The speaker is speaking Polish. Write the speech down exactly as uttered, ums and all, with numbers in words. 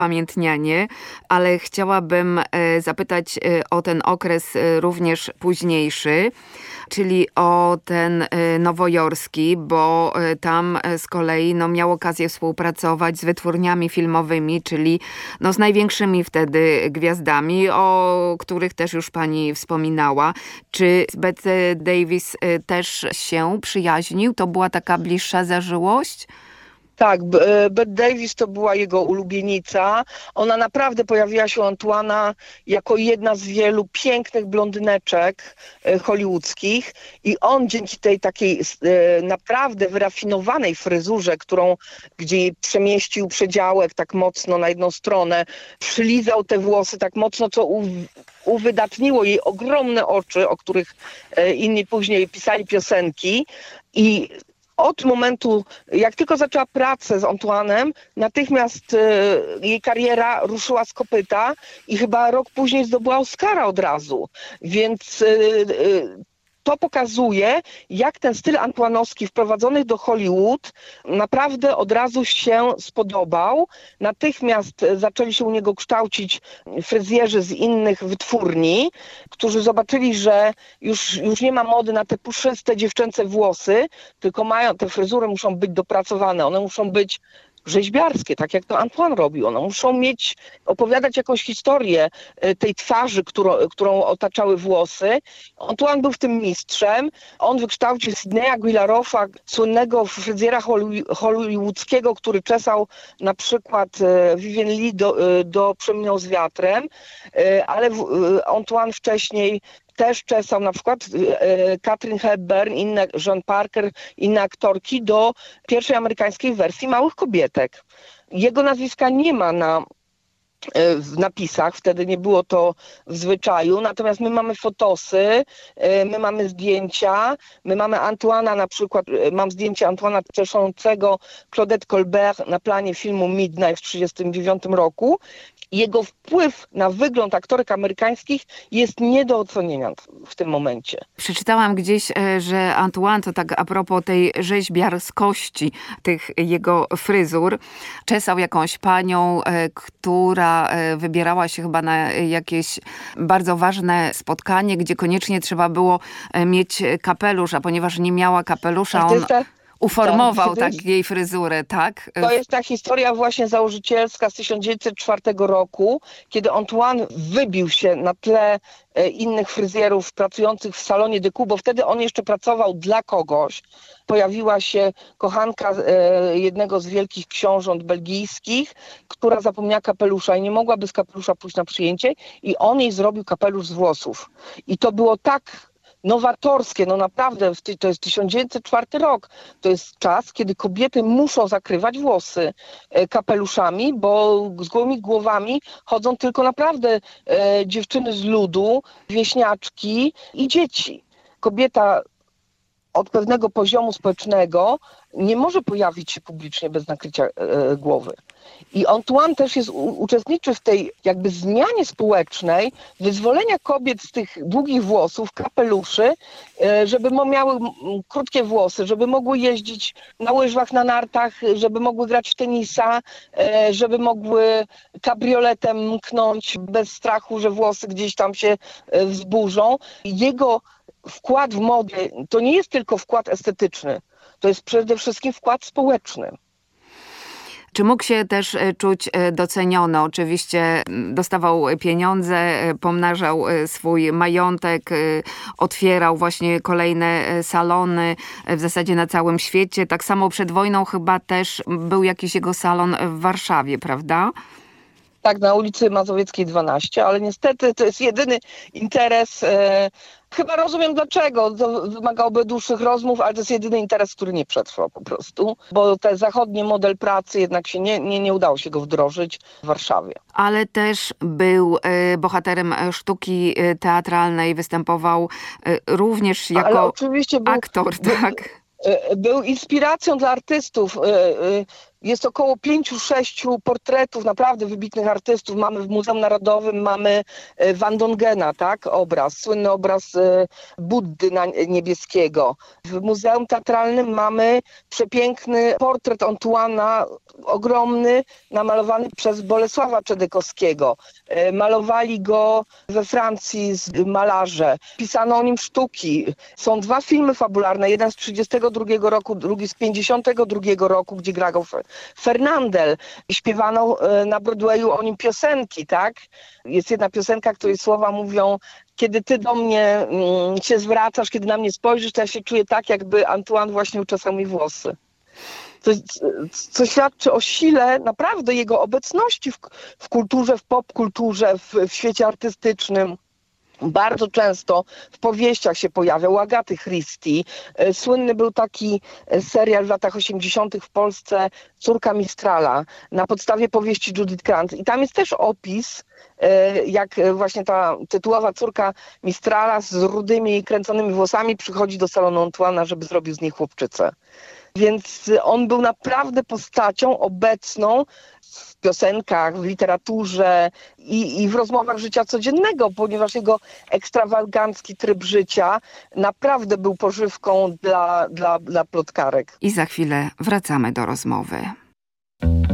upamiętnianie, ale chciałabym e, zapytać e, o ten okres e, również późniejszy, czyli o ten e, nowojorski, bo e, tam e, z kolei no, miał okazję współpracować z wytwórniami filmowymi, czyli no, z największymi wtedy gwiazdami, o których też już pani wspominała. Czy z Bette Davis e, też się przyjaźnił? To była taka bliższa zażyłość? Tak, B- Bette Davis to była jego ulubienica. Ona naprawdę pojawiła się u Antoine'a jako jedna z wielu pięknych blondyneczek e, hollywoodzkich i on dzięki tej takiej e, naprawdę wyrafinowanej fryzurze, którą gdzie jej przemieścił przedziałek tak mocno na jedną stronę, przylizał te włosy tak mocno, co u, uwydatniło jej ogromne oczy, o których e, inni później pisali piosenki. I od momentu, jak tylko zaczęła pracę z Antoine'em, natychmiast e, jej kariera ruszyła z kopyta i chyba rok później zdobyła Oscara od razu. Więc e, e, to pokazuje, jak ten styl antoanowski wprowadzony do Hollywood naprawdę od razu się spodobał. Natychmiast zaczęli się u niego kształcić fryzjerzy z innych wytwórni, którzy zobaczyli, że już, już nie ma mody na te puszyste dziewczęce włosy, tylko mają, te fryzury muszą być dopracowane, one muszą być rzeźbiarskie, tak jak to Antoine robił. One muszą mieć, opowiadać jakąś historię tej twarzy, którą, którą otaczały włosy. Antoine był w tym mistrzem. On wykształcił Sydneya Guilarofa, słynnego fryzjera hollywoodzkiego, który czesał na przykład Vivien Leigh do, do Przeminął z wiatrem, ale Antoine wcześniej też czesał na przykład e, Katharine Hepburn, inne, Joan Parker, inne aktorki do pierwszej amerykańskiej wersji Małych Kobietek. Jego nazwiska nie ma na w napisach, wtedy nie było to w zwyczaju, natomiast my mamy fotosy, my mamy zdjęcia, my mamy Antoine'a na przykład, mam zdjęcie Antoine'a czeszącego Claudette Colbert na planie filmu Midnight w tysiąc dziewięćset trzydziestym dziewiątym roku. Jego wpływ na wygląd aktorek amerykańskich jest nie do ocenienia w tym momencie. Przeczytałam gdzieś, że Antoine, to tak a propos tej rzeźbiarskości tych jego fryzur, czesał jakąś panią, która wybierała się chyba na jakieś bardzo ważne spotkanie, gdzie koniecznie trzeba było mieć kapelusz, a ponieważ nie miała kapelusza, on uformował tak, tak jej fryzurę, tak? To jest ta historia właśnie założycielska z tysiąc dziewięćset czwartego roku, kiedy Antoine wybił się na tle innych fryzjerów pracujących w salonie de Coup, bo wtedy on jeszcze pracował dla kogoś. Pojawiła się kochanka jednego z wielkich książąt belgijskich, która zapomniała kapelusza i nie mogła bez kapelusza pójść na przyjęcie i on jej zrobił kapelusz z włosów. I to było tak nowatorskie, no naprawdę, to jest tysiąc dziewięćset czwarty rok. To jest czas, kiedy kobiety muszą zakrywać włosy kapeluszami, bo z gołymi głowami chodzą tylko naprawdę e, dziewczyny z ludu, wieśniaczki i dzieci. Kobieta od pewnego poziomu społecznego nie może pojawić się publicznie bez nakrycia e, głowy. I Antoine też jest uczestniczy w tej jakby zmianie społecznej, wyzwolenia kobiet z tych długich włosów, kapeluszy, żeby miały krótkie włosy, żeby mogły jeździć na łyżwach, na nartach, żeby mogły grać w tenisa, żeby mogły kabrioletem mknąć bez strachu, że włosy gdzieś tam się wzburzą. Jego wkład w modę to nie jest tylko wkład estetyczny, to jest przede wszystkim wkład społeczny. Czy mógł się też czuć doceniony? Oczywiście dostawał pieniądze, pomnażał swój majątek, otwierał właśnie kolejne salony w zasadzie na całym świecie. Tak samo przed wojną chyba też był jakiś jego salon w Warszawie, prawda? Tak, na ulicy Mazowieckiej dwanaście, ale niestety to jest jedyny interes. E, chyba rozumiem dlaczego, to wymagałoby dłuższych rozmów, ale to jest jedyny interes, który nie przetrwał po prostu, bo ten zachodni model pracy jednak się nie, nie, nie udało się go wdrożyć w Warszawie. Ale też był e, bohaterem sztuki teatralnej, występował e, również jako ale oczywiście był, aktor, był, tak? Był inspiracją dla artystów. Jest około pięciu, sześciu portretów naprawdę wybitnych artystów. Mamy w Muzeum Narodowym, mamy e, Van Dongena, tak, obraz, słynny obraz e, Buddy na, niebieskiego. W Muzeum Teatralnym mamy przepiękny portret Antoana, ogromny, namalowany przez Bolesława Czedykowskiego. E, malowali go we Francji z malarze. Pisano o nim sztuki. Są dwa filmy fabularne, jeden z trzydziestego drugiego roku, drugi z pięćdziesiątego drugiego roku, gdzie grał Fernandel. I śpiewano na Broadwayu o nim piosenki, tak? Jest jedna piosenka, której słowa mówią: kiedy ty do mnie mm, się zwracasz, kiedy na mnie spojrzysz, to ja się czuję tak, jakby Antoine właśnie uczesał mi włosy. Co, co świadczy o sile naprawdę jego obecności w, w kulturze, w popkulturze, w, w świecie artystycznym. Bardzo często w powieściach się pojawiał, u Agaty Christie. Słynny był taki serial w latach osiemdziesiątych w Polsce, Córka Mistrala, na podstawie powieści Judith Krantz. I tam jest też opis, jak właśnie ta tytułowa córka Mistrala z rudymi, kręconymi włosami przychodzi do salonu Antoana, żeby zrobił z niej chłopczycę. Więc on był naprawdę postacią obecną w piosenkach, w literaturze i, i w rozmowach życia codziennego, ponieważ jego ekstrawagancki tryb życia naprawdę był pożywką dla, dla, dla plotkarek. I za chwilę wracamy do rozmowy.